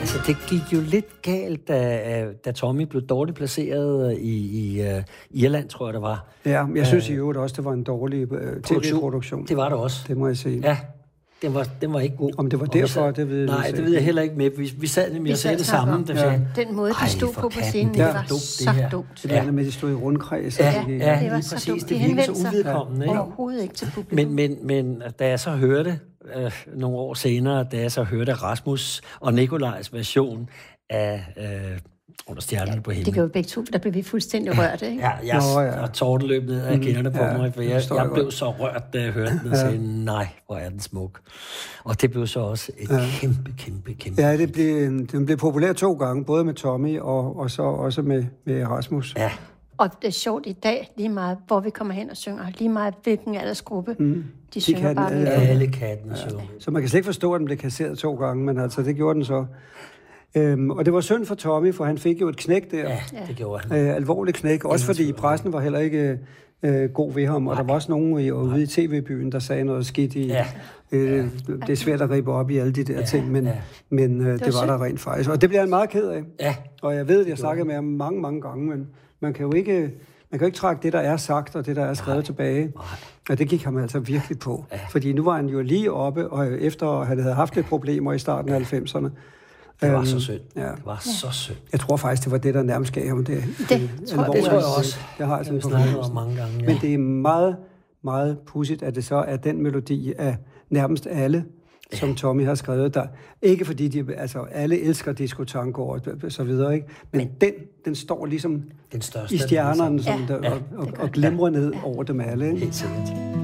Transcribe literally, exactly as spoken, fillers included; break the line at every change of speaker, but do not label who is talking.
Altså, det gik jo lidt galt, da, da Tommy blev dårligt placeret i, i uh, Irland, tror jeg, det var.
Ja, men jeg synes i øvrigt også, det var en dårlig uh, T V-produktion.
Det var det også.
Det må jeg sige.
Ja, den var, den var ikke god.
Om det var derfor, sad, det ved jeg
Nej, det ved jeg heller ikke med. Vi, vi sad nemlig og sagde det samme. Der
ja. Den måde, de stod på på scenen, det var dumt, så dumt.
Det der med, de stod i rundkreds.
Ja,
ja,
ja,
det var så
præcis.
dumt.
Det virkede så uvedkommende.
Ikke? Overhovedet ikke til publikum.
Men, men, men da jeg så hørte, øh, nogle år senere, da jeg så hørte Rasmus og Nikolajs version af øh, Under stjernerne ja, på himlen.
Det gør jo begge to, der blev vi fuldstændig rørt, ikke?
Ja, jeg Nå, ja. og tårten løb ned af kinderne på ja, mig, for jeg, jeg blev så rørt, da jeg hørte den, og sagde, nej, hvor er den smuk. Og det blev så også et ja. kæmpe, kæmpe, kæmpe...
Ja, det blev, den blev populær to gange, både med Tommy og, og så også med, med Rasmus.
Ja.
Og det er sjovt i dag, lige meget, hvor vi kommer hen og synger, lige meget hvilken aldersgruppe, mm. de, de synger bare med.
Alle katten ja.
Så man kan slet ikke forstå, at den blev kasseret to gange, men altså, det gjorde den så. Øhm, og det var synd for Tommy, for han fik jo et knæk der.
Ja, det gjorde han.
Øh, alvorligt knæk, også fordi pressen var heller ikke øh, god ved ham, og Nej. der var også nogen i, ude i tv-byen, der sagde noget skidt i. Ja. Øh, det er svært at ribe op i alle de der ja. ting, men, ja. men øh, det, det var synd. der rent faktisk. Og det bliver han meget ked af.
Ja.
Og jeg ved, at jeg snakkede med ham mange, mange gange, men man kan jo ikke, man kan jo ikke trække det, der er sagt, og det, der er skrevet Nej. tilbage. Nej. Og det gik ham altså virkelig på. Ja. Fordi nu var han jo lige oppe, og efter at han havde haft lidt problemer i starten af halvfemserne,
det var så synd. Ja. Det var så synd.
Jeg tror faktisk, det var det, der nærmest gav ham det.
Det, det, tror,
det tror jeg også.
Det har jeg
sådan snakket om mange gange. Ja.
Men det er meget, meget pudsigt, at det så er den melodi af nærmest alle, som Tommy har skrevet der. Ikke fordi de, altså alle elsker disco tango og så videre, ikke? Men, Men den, den står ligesom
den største,
i stjernerne, som
ja.
der, og, og, og glimrer ned ja. over dem alle. Ikke?
Helt sikkert.